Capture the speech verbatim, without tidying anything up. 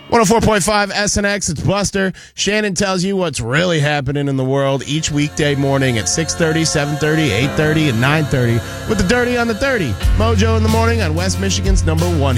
one oh four point five S N X, it's Buster. Shannon tells you what's really happening in the world each weekday morning at six thirty, seven thirty, eight thirty, and nine thirty with the Dirty on the thirty. Mojo in the morning on West Michigan's number one hit